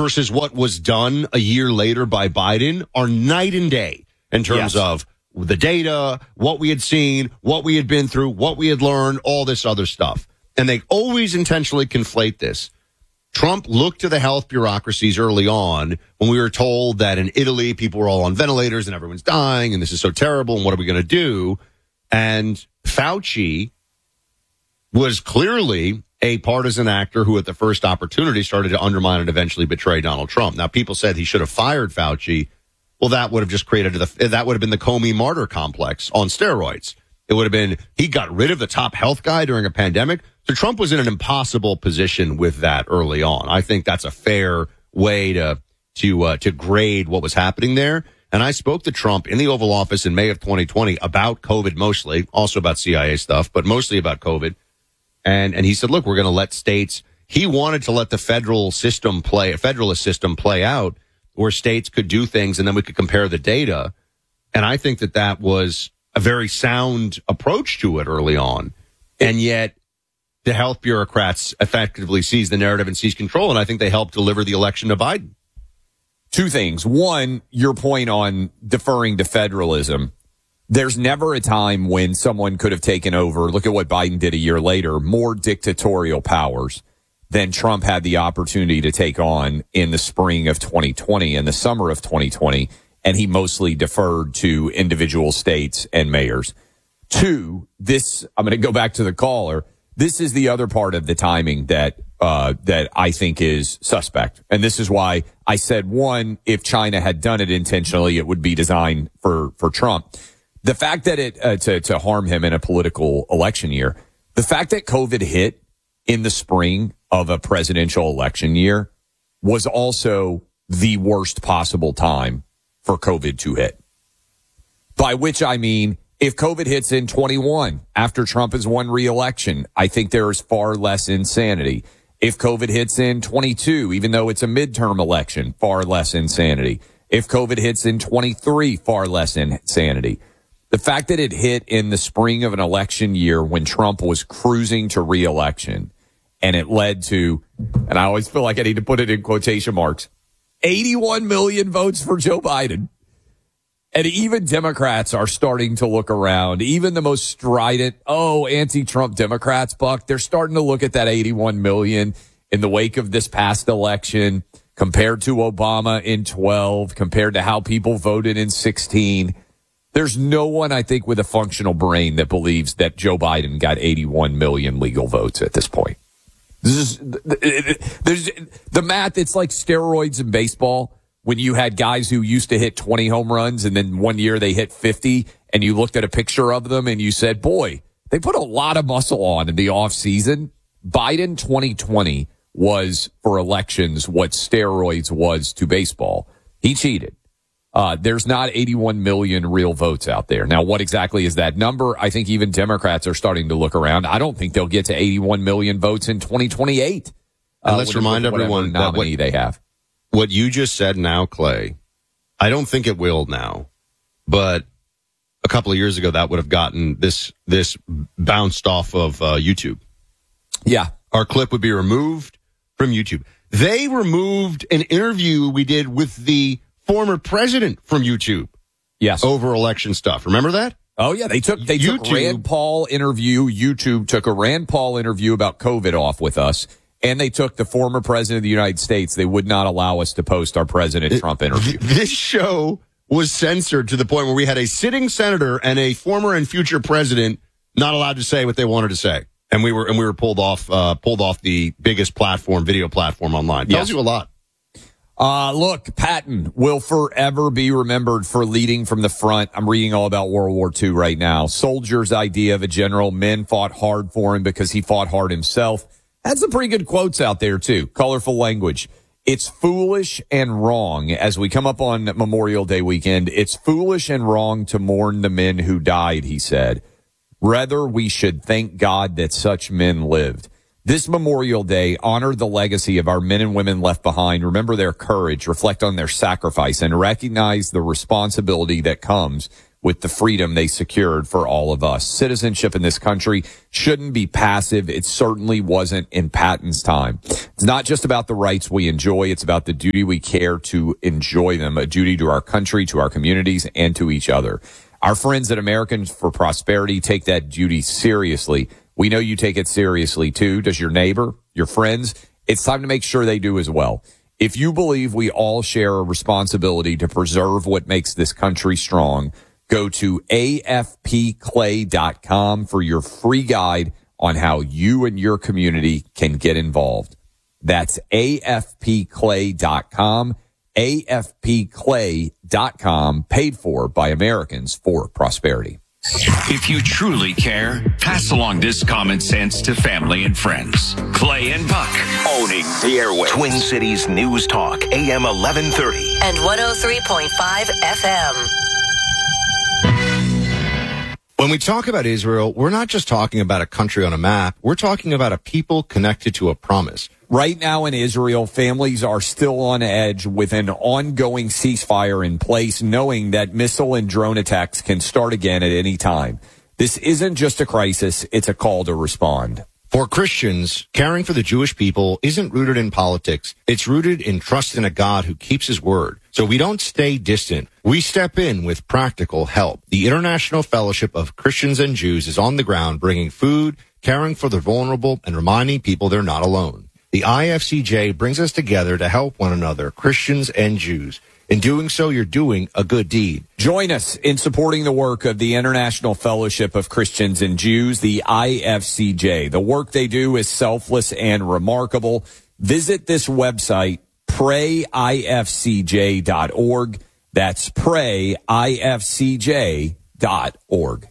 versus what was done a year later by Biden are night and day in terms of the data, what we had seen, what we had been through, what we had learned, all this other stuff. And they always intentionally conflate this. Trump looked to the health bureaucracies early on when we were told that in Italy, people were all on ventilators and everyone's dying and this is so terrible and what are we going to do? And Fauci was clearly a partisan actor who at the first opportunity started to undermine and eventually betray Donald Trump. Now, people said he should have fired Fauci. Well, that would have just created that would have been the Comey martyr complex on steroids. It would have been he got rid of the top health guy during a pandemic. So Trump was in an impossible position with that early on. I think that's a fair way to grade what was happening there. And I spoke to Trump in the Oval Office in May of 2020 about COVID mostly, also about CIA stuff, but mostly about COVID. And he said, look, we're going to let states. He wanted to let the federalist system play out where states could do things and then we could compare the data. And I think that was a very sound approach to it early on. And yet the health bureaucrats effectively seized the narrative and seized control. And I think they helped deliver the election to Biden. Two things. One, your point on deferring to federalism. There's never a time when someone could have taken over. Look at what Biden did a year later, more dictatorial powers than Trump had the opportunity to take on in the spring of 2020 and the summer of 2020. And he mostly deferred to individual states and mayors. Two, I'm going to go back to the caller. This is the other part of the timing that I think is suspect. And this is why I said, one, if China had done it intentionally, it would be designed for Trump. The fact that to harm him in a political election year, the fact that COVID hit in the spring of a presidential election year was also the worst possible time for COVID to hit. By which I mean, if COVID hits in 21 after Trump has won re-election, I think there is far less insanity. If COVID hits in 22, even though it's a midterm election, far less insanity. If COVID hits in 23, far less insanity. The fact that it hit in the spring of an election year when Trump was cruising to re-election, and it led to, and I always feel like I need to put it in quotation marks, 81 million votes for Joe Biden. And even Democrats are starting to look around. Even the most strident, anti-Trump Democrats, Buck, they're starting to look at that 81 million in the wake of this past election compared to Obama in 12, compared to how people voted in 16. There's no one, I think, with a functional brain that believes that Joe Biden got 81 million legal votes at this point. There's the math. It's like steroids in baseball. When you had guys who used to hit 20 home runs and then one year they hit 50 and you looked at a picture of them and you said, boy, they put a lot of muscle on in the off season. Biden 2020 was for elections what steroids was to baseball. He cheated. There's not 81 million real votes out there. Now, what exactly is that number? I think even Democrats are starting to look around. I don't think they'll get to 81 million votes in 2028. And let's remind everyone that nominee they have. What you just said now, Clay, I don't think it will now, but a couple of years ago that would have gotten this bounced off of YouTube. Yeah. Our clip would be removed from YouTube. They removed an interview we did with the former president from YouTube. Yes. Over election stuff. Remember that? Oh, yeah. They took Rand Paul interview. YouTube took a Rand Paul interview about COVID off with us. And they took the former president of the United States. They would not allow us to post our President Trump interview. This show was censored to the point where we had a sitting senator and a former and future president not allowed to say what they wanted to say. And we were pulled off the biggest video platform online. Tells you a lot. Look, Patton will forever be remembered for leading from the front. I'm reading all about World War II right now. Soldier's idea of a general. Men fought hard for him because he fought hard himself. Had some pretty good quotes out there, too. Colorful language. It's foolish and wrong. As we come up on Memorial Day weekend, it's foolish and wrong to mourn the men who died, he said. Rather, we should thank God that such men lived. This Memorial Day, honor the legacy of our men and women left behind. Remember their courage, reflect on their sacrifice, and recognize the responsibility that comes with the freedom they secured for all of us. Citizenship in this country shouldn't be passive. It certainly wasn't in Patton's time. It's not just about the rights we enjoy. It's about the duty we care to enjoy them, a duty to our country, to our communities, and to each other. Our friends at Americans for Prosperity take that duty seriously. We know you take it seriously, too. Does your neighbor, your friends? It's time to make sure they do as well. If you believe we all share a responsibility to preserve what makes this country strong, go to afpclay.com for your free guide on how you and your community can get involved. That's afpclay.com, afpclay.com, paid for by Americans for Prosperity. If you truly care, pass along this common sense to family and friends. Clay and Buck, owning the airwaves. Twin Cities News Talk, AM 1130. And 103.5 FM. When we talk about Israel, we're not just talking about a country on a map. We're talking about a people connected to a promise. Right now in Israel, families are still on edge with an ongoing ceasefire in place, knowing that missile and drone attacks can start again at any time. This isn't just a crisis, it's a call to respond. For Christians, caring for the Jewish people isn't rooted in politics. It's rooted in trust in a God who keeps his word. So we don't stay distant. We step in with practical help. The International Fellowship of Christians and Jews is on the ground, bringing food, caring for the vulnerable, and reminding people they're not alone. The IFCJ brings us together to help one another, Christians and Jews. In doing so, you're doing a good deed. Join us in supporting the work of the International Fellowship of Christians and Jews, the IFCJ. The work they do is selfless and remarkable. Visit this website, prayifcj.org. That's prayifcj.org.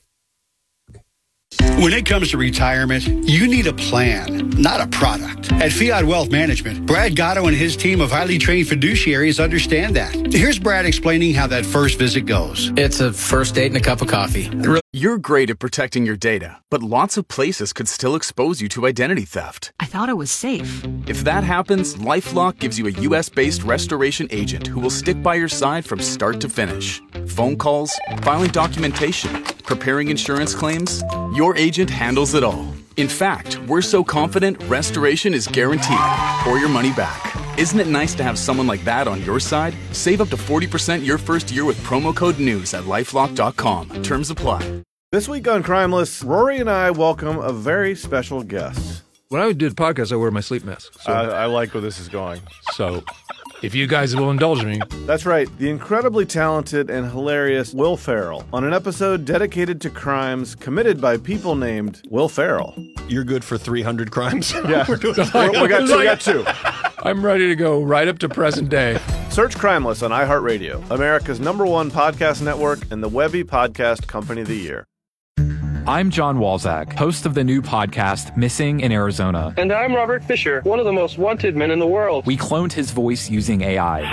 When it comes to retirement, you need a plan, not a product. At Fiat Wealth Management, Brad Gatto and his team of highly trained fiduciaries understand that. Here's Brad explaining how that first visit goes. It's a first date and a cup of coffee. You're great at protecting your data, but lots of places could still expose you to identity theft. I thought it was safe. If that happens, LifeLock gives you a U.S.-based restoration agent who will stick by your side from start to finish. Phone calls, filing documentation, preparing insurance claims, your agent handles it all. In fact, we're so confident restoration is guaranteed or your money back. Isn't it nice to have someone like that on your side? Save up to 40% your first year with promo code NEWS at LifeLock.com. Terms apply. This week on Crimeless, Rory and I welcome a very special guest. When I do the podcast, I wear my sleep mask. So. I like where this is going. So, if you guys will indulge me. That's right. The incredibly talented and hilarious Will Ferrell on an episode dedicated to crimes committed by people named Will Ferrell. You're good for 300 crimes? Yeah. we got two. I'm ready to go right up to present day. Search Crimeless on iHeartRadio, America's #1 podcast network and the Webby Podcast Company of the Year. I'm John Walzak, host of the new podcast, Missing in Arizona. And I'm Robert Fisher, one of the most wanted men in the world. We cloned his voice using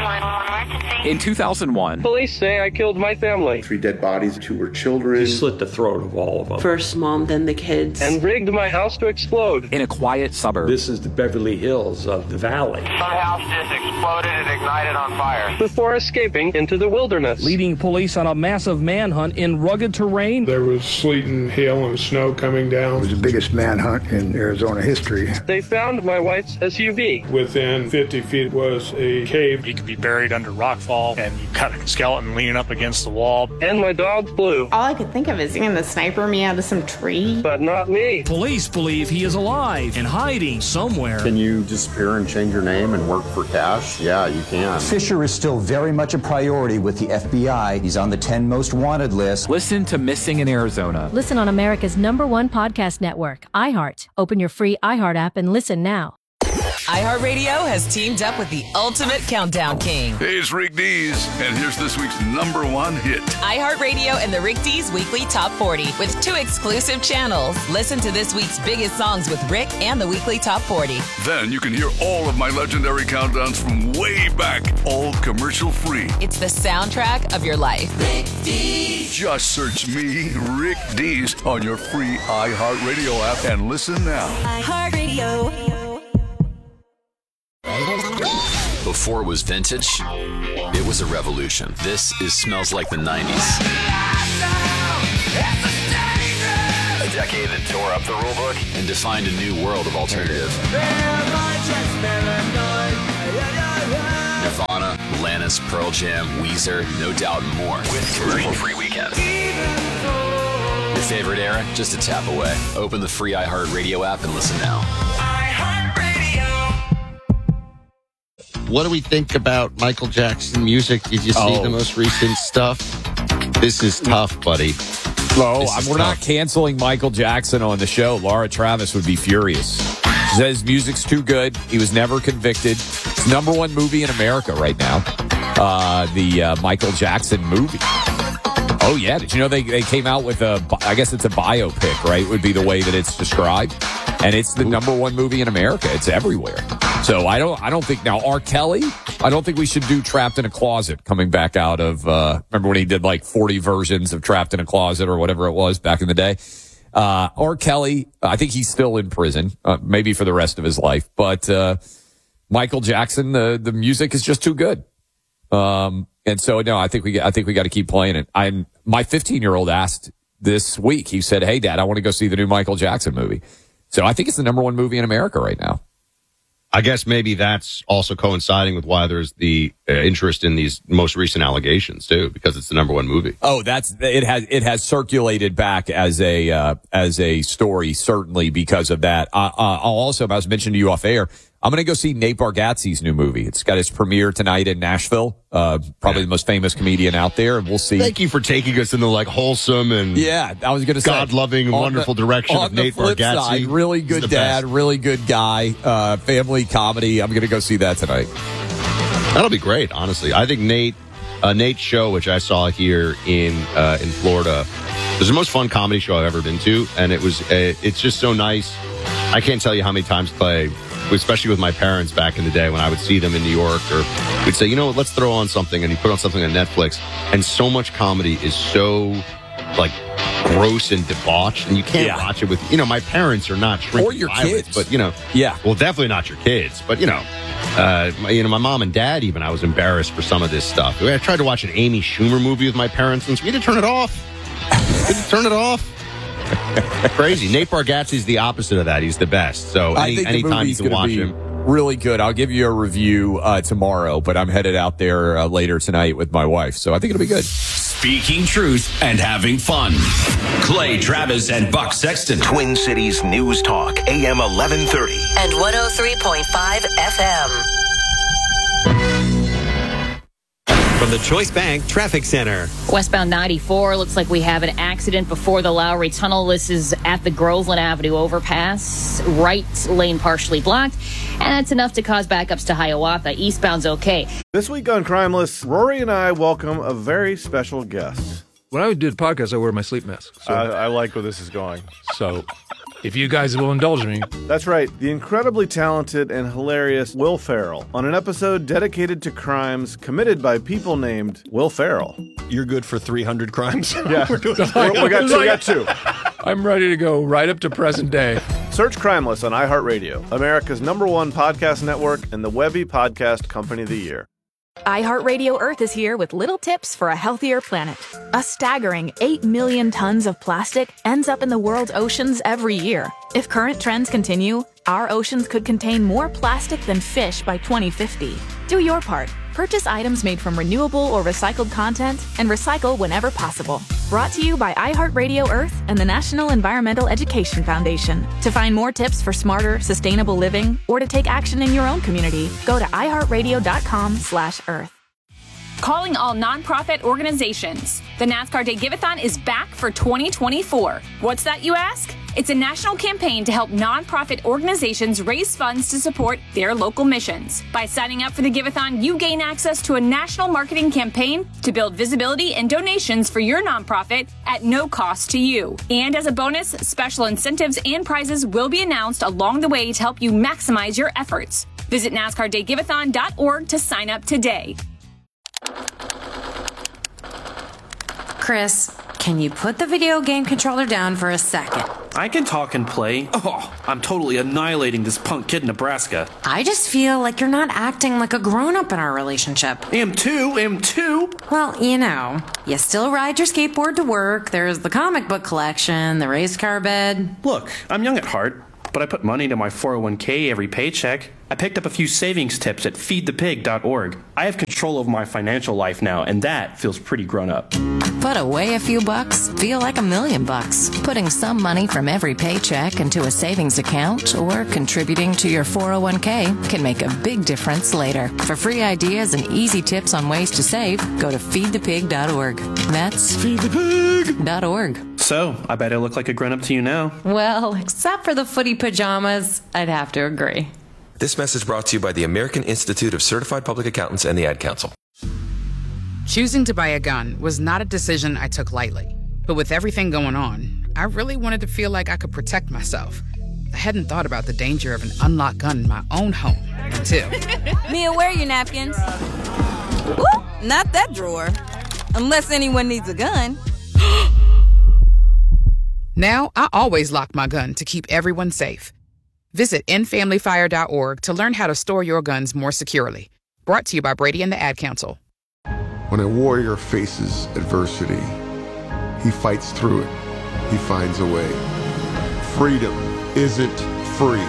AI. In 2001, police say I killed my family. 3 dead bodies, 2 were children. He slit the throat of all of them. First mom, then the kids. And rigged my house to explode. In a quiet suburb. This is the Beverly Hills of the valley. My house just exploded and ignited on fire. Before escaping into the wilderness. Leading police on a massive manhunt in rugged terrain. There was sleet and hail and snow coming down. It was the biggest manhunt in Arizona history. They found my wife's SUV. Within 50 feet was a cave. He could be buried under rockfall, and you cut a skeleton leaning up against the wall. And my dog Blue. All I could think of is going to sniper me out of some tree. But not me. Police believe he is alive and hiding somewhere. Can you disappear and change your name and work for cash? Yeah, you can. Fisher is still very much a priority with the FBI. He's on the 10 most wanted list. Listen to Missing in Arizona. Listen on America's #1 podcast network, iHeart. Open your free iHeart app and listen now. iHeartRadio has teamed up with the ultimate countdown king. Hey, it's Rick Dees, and here's this week's #1 hit. iHeartRadio and the Rick Dees Weekly Top 40 with 2 exclusive channels. Listen to this week's biggest songs with Rick and the Weekly Top 40. Then you can hear all of my legendary countdowns from way back, all commercial free. It's the soundtrack of your life. Rick Dees. Just search me, Rick Dees, on your free iHeartRadio app and listen now. iHeartRadio. Before before it was vintage, it was a revolution. This smells like the 90s. A decade that tore up the rulebook and defined a new world of alternative. Nirvana, Alanis, Pearl Jam, Weezer, No Doubt, and more. With commercial-free weekends. Your favorite era? Just a tap away. Open the free iHeartRadio app and listen now. What do we think about Michael Jackson music? Did you see the most recent stuff? This is tough, buddy. We're not canceling Michael Jackson on the show. Laura Travis would be furious. She says music's too good. He was never convicted. It's the #1 movie in America right now. The Michael Jackson movie. Oh, yeah. Did you know they came out with I guess it's a biopic, right? Would be the way that it's described. And it's the #1 movie in America. It's everywhere. So I don't think now R. Kelly, I don't think we should do Trapped in a Closet coming back out of, remember when he did like 40 versions of Trapped in a Closet or whatever it was back in the day. R. Kelly, I think he's still in prison, maybe for the rest of his life. But Michael Jackson, the music is just too good. And so no, I think we got to keep playing it. My 15-year-old asked this week. He said, "Hey, Dad, I want to go see the new Michael Jackson movie." So I think it's the #1 movie in America right now. I guess maybe that's also coinciding with why there's the interest in these most recent allegations too, because it's the #1 movie. Oh, it has circulated back as a story, certainly because of that. I was mentioning to you off air, I'm going to go see Nate Bargatze's new movie. It's got its premiere tonight in Nashville. Probably the most famous comedian out there, and we'll see. Thank you for taking us in the wholesome and I was going to say God-loving and wonderful direction of Nate Bargatze. Side, really good dad, really good guy, family comedy. I'm going to go see that tonight. That'll be great, honestly. I think Nate's show, which I saw here in Florida, was the most fun comedy show I've ever been to, and it's just so nice. I can't tell you how many times, Clay, especially with my parents back in the day when I would see them in New York, or we'd say, you know what, let's throw on something, and you put on something on Netflix, and so much comedy is so gross and debauched, and you can't watch it with, my parents are not shrinking or your violence, kids, but well, definitely not your kids, but my mom and dad, even, I was embarrassed for some of this stuff. I tried to watch an Amy Schumer movie with my parents, and we had to turn it off. Crazy. Nate Bargatze's the opposite of that. He's the best. So anytime you can watch him. Really good. I'll give you a review tomorrow, but I'm headed out there later tonight with my wife. So I think it'll be good. Speaking truth and having fun. Clay Travis and Buck Sexton. Twin Cities News Talk, AM 1130. And 103.5 FM. From the Choice Bank Traffic Center. Westbound 94, looks like we have an accident before the Lowry Tunnel. This is at the Groveland Avenue overpass. Right lane partially blocked. And that's enough to cause backups to Hiawatha. Eastbound's okay. This week on Crimeless, Rory and I welcome a very special guest. When I did podcasts, I wear my sleep mask. So. I like where this is going. So, if you guys will indulge me. That's right. The incredibly talented and hilarious Will Ferrell on an episode dedicated to crimes committed by people named Will Ferrell. You're good for 300 crimes? Yeah. we got two. I'm ready to go right up to present day. Search Crimeless on iHeartRadio, America's #1 podcast network and the Webby Podcast Company of the Year. iHeartRadio Earth is here with little tips for a healthier planet. A staggering 8 million tons of plastic ends up in the world's oceans every year. If current trends continue, our oceans could contain more plastic than fish by 2050. Do your part. Purchase items made from renewable or recycled content and recycle whenever possible. Brought to you by iHeartRadio Earth and the National Environmental Education Foundation. To find more tips for smarter, sustainable living or to take action in your own community, go to iHeartRadio.com/Earth. Calling all nonprofit organizations. The NASCAR Day Give-A-thon is back for 2024. What's that, you ask? It's a national campaign to help nonprofit organizations raise funds to support their local missions. By signing up for the Give-A-thon, you gain access to a national marketing campaign to build visibility and donations for your nonprofit at no cost to you. And as a bonus, special incentives and prizes will be announced along the way to help you maximize your efforts. Visit NASCARDayGiveathon.org to sign up today. Chris, can you put the video game controller down for a second? I can talk and play. Oh, I'm totally annihilating this punk kid in Nebraska. I just feel like you're not acting like a grown-up in our relationship. Am too. Well, you still ride your skateboard to work, there's the comic book collection, the race car bed. Look, I'm young at heart, but I put money into my 401k every paycheck. I picked up a few savings tips at feedthepig.org. I have control over my financial life now, and that feels pretty grown up. Put away a few bucks, feel like $1 million. Putting some money from every paycheck into a savings account or contributing to your 401k can make a big difference later. For free ideas and easy tips on ways to save, go to feedthepig.org. That's feedthepig.org. So, I bet I look like a grown-up to you now. Well, except for the footy pajamas, I'd have to agree. This message brought to you by the American Institute of Certified Public Accountants and the Ad Council. Choosing to buy a gun was not a decision I took lightly. But with everything going on, I really wanted to feel like I could protect myself. I hadn't thought about the danger of an unlocked gun in my own home until... Mia, where are your napkins? Ooh, not that drawer. Unless anyone needs a gun. Now, I always lock my gun to keep everyone safe. Visit endfamilyfire.org to learn how to store your guns more securely. Brought to you by Brady and the Ad Council. When a warrior faces adversity, he fights through it. He finds a way. Freedom isn't free.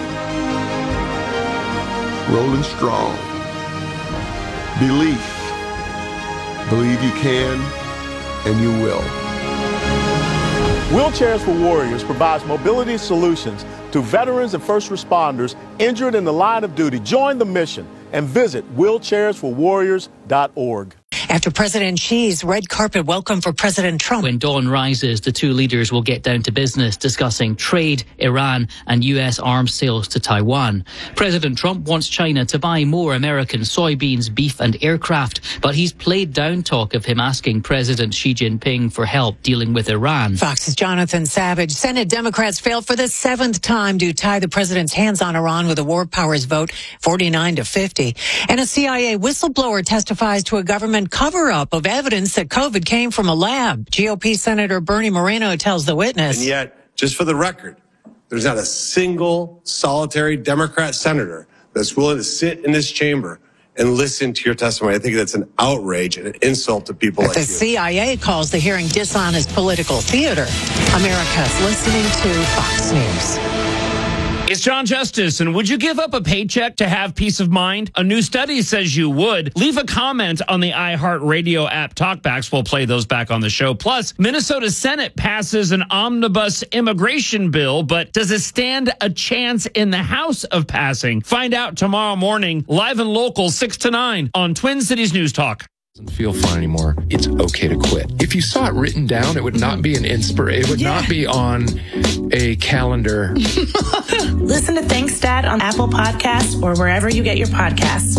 Rolling strong. Belief. Believe you can, and you will. Wheelchairs for Warriors provides mobility solutions to veterans and first responders injured in the line of duty. Join the mission and visit wheelchairsforwarriors.org. After President Xi's red carpet welcome for President Trump. When dawn rises, the two leaders will get down to business discussing trade, Iran, and U.S. arms sales to Taiwan. President Trump wants China to buy more American soybeans, beef, and aircraft, but he's played down talk of him asking President Xi Jinping for help dealing with Iran. Fox's Jonathan Savage. Senate Democrats failed for the 7th time to tie the president's hands on Iran with a war powers vote, 49-50. And a CIA whistleblower testifies to a government cover-up of evidence that COVID came from a lab. GOP Senator Bernie Moreno tells the witness. And yet, just for the record, there's not a single solitary Democrat senator that's willing to sit in this chamber and listen to your testimony. I think that's an outrage and an insult to people like you. The CIA calls the hearing dishonest political theater. America's listening to Fox News. It's John Justice, and would you give up a paycheck to have peace of mind? A new study says you would. Leave a comment on the iHeartRadio app Talkbacks. We'll play those back on the show. Plus, Minnesota Senate passes an omnibus immigration bill, but does it stand a chance in the House of passing? Find out tomorrow morning, live and local, 6 to 9 on Twin Cities News Talk. Doesn't feel fun anymore. It's okay to quit. If you saw it written down, it would not be an inspiration. It would not be on a calendar. Listen to Thanks Dad on Apple Podcasts or wherever you get your podcasts.